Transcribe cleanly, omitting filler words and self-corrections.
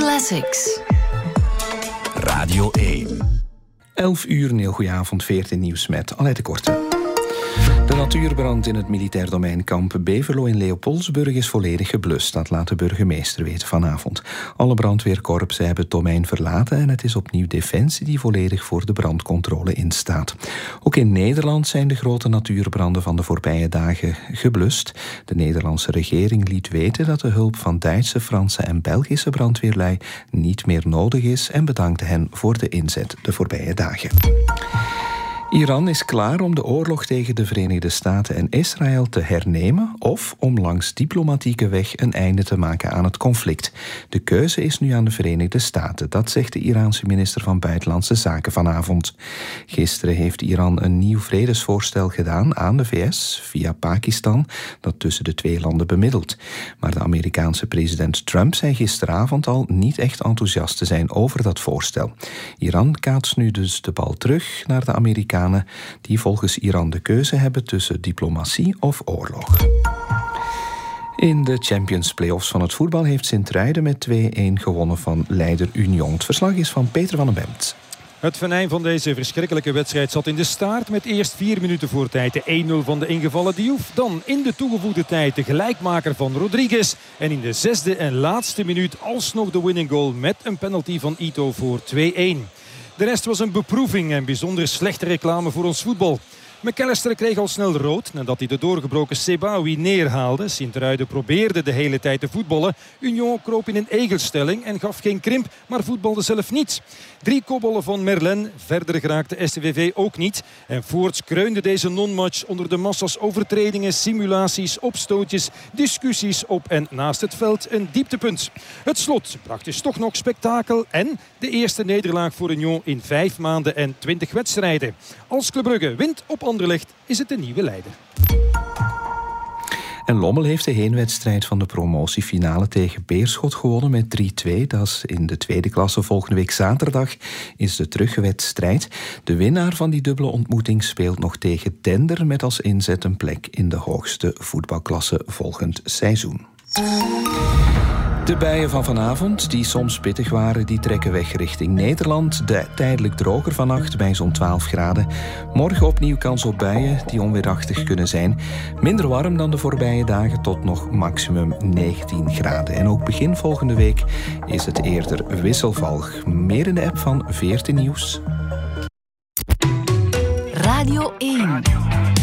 Classics. Radio 1. 11 uur, een heel goede avond, 14 nieuws met Alette Korte. De natuurbrand in het militair domeinkamp Beverlo in Leopoldsburg is volledig geblust. Dat laat de burgemeester weten vanavond. Alle brandweerkorpsen hebben het domein verlaten en het is opnieuw Defensie die volledig voor de brandcontrole instaat. Ook in Nederland zijn de grote natuurbranden van de voorbije dagen geblust. De Nederlandse regering liet weten dat de hulp van Duitse, Franse en Belgische brandweerlui niet meer nodig is en bedankte hen voor de inzet de voorbije dagen. Iran is klaar om de oorlog tegen de Verenigde Staten en Israël te hernemen of om langs diplomatieke weg een einde te maken aan het conflict. De keuze is nu aan de Verenigde Staten, dat zegt de Iraanse minister van Buitenlandse Zaken vanavond. Gisteren heeft Iran een nieuw vredesvoorstel gedaan aan de VS via Pakistan, dat tussen de twee landen bemiddelt. Maar de Amerikaanse president Trump zei gisteravond al niet echt enthousiast te zijn over dat voorstel. Iran kaatst nu dus de bal terug naar de Amerikanen, die volgens Iran de keuze hebben tussen diplomatie of oorlog. In de Champions Playoffs van het voetbal heeft Sint-Truiden met 2-1 gewonnen van leider Union. Het verslag is van Peter van den Bemt. Het venijn van deze verschrikkelijke wedstrijd zat in de staart met eerst 4 minuten voor tijd de 1-0 van de ingevallen Diouf. Dan in de toegevoegde tijd de gelijkmaker van Rodriguez. En in de 6e en laatste minuut alsnog de winning goal met een penalty van Ito voor 2-1. De rest was een beproeving en bijzonder slechte reclame voor ons voetbal. McAllister kreeg al snel rood nadat hij de doorgebroken Sebaoui neerhaalde. Sint-Truiden probeerde de hele tijd te voetballen. Union kroop in een egelstelling en gaf geen krimp, maar voetbalde zelf niet. 3 kopballen van Merlin, verder geraakte STVV ook niet. En voorts kreunde deze non-match onder de massa's overtredingen, simulaties, opstootjes, discussies op en naast het veld een dieptepunt. Het slot bracht dus toch nog spektakel en de eerste nederlaag voor Union in 5 maanden en 20 wedstrijden. Als Club Brugge wint op Anderlecht is het de nieuwe leider. En Lommel heeft de heenwedstrijd van de promotiefinale tegen Beerschot gewonnen met 3-2. Dat is in de tweede klasse. Volgende week zaterdag is de terugwedstrijd. De winnaar van die dubbele ontmoeting speelt nog tegen Dender met als inzet een plek in de hoogste voetbalklasse volgend seizoen. De buien van vanavond, die soms pittig waren, die trekken weg richting Nederland. Tijdelijk droger vannacht bij zo'n 12 graden. Morgen opnieuw kans op buien die onweerachtig kunnen zijn. Minder warm dan de voorbije dagen tot nog maximum 19 graden. En ook begin volgende week is het eerder wisselvallig. Meer in de app van 14 Nieuws. Radio 1.